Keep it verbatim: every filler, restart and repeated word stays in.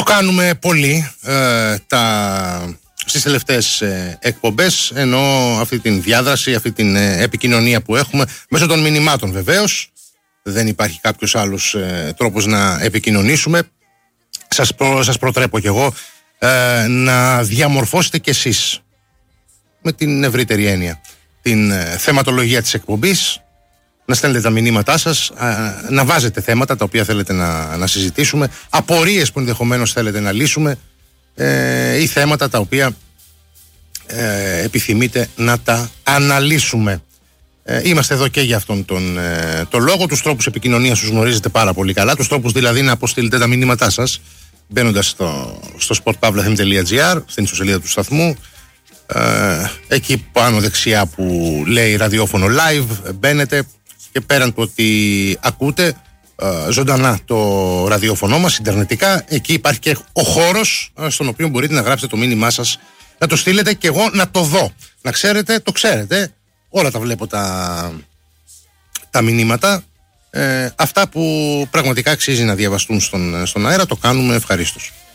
κάνουμε πολύ ε, τα, στις τελευταίες ε, εκπομπές, ενώ αυτή την διάδραση, αυτή την ε, επικοινωνία που έχουμε μέσω των μηνυμάτων βεβαίως, δεν υπάρχει κάποιος άλλος ε, τρόπος να επικοινωνήσουμε. Σας, προ, σας προτρέπω κι εγώ ε, να διαμορφώσετε κι εσείς με την ευρύτερη έννοια την ε, θεματολογία της εκπομπής, να στέλνετε τα μηνύματά σας, ε, να βάζετε θέματα τα οποία θέλετε να, να συζητήσουμε, απορίες που ενδεχομένως θέλετε να λύσουμε ε, ή θέματα τα οποία ε, επιθυμείτε να τα αναλύσουμε. Ε, είμαστε εδώ και για αυτόν τον ε, το λόγο. Τους τρόπους επικοινωνίας τους γνωρίζετε πάρα πολύ καλά. Τους τρόπους δηλαδή να αποστείλετε τα μηνύματά σας μπαίνοντας στο, στο sportpavlafm.gr, στην ιστοσελίδα του σταθμού. Ε, εκεί πάνω δεξιά που λέει ραδιόφωνο live, μπαίνετε και πέραν του ότι ακούτε ε, ζωντανά το ραδιόφωνο μας ιντερνετικά, εκεί υπάρχει και ο χώρος ε, στον οποίο μπορείτε να γράψετε το μήνυμά σας, να το στείλετε και εγώ να το δω. Να ξέρετε, το ξέρετε, όλα τα βλέπω τα, τα μηνύματα. Ε, αυτά που πραγματικά αξίζει να διαβαστούν στον, στον αέρα, το κάνουμε ευχαρίστως.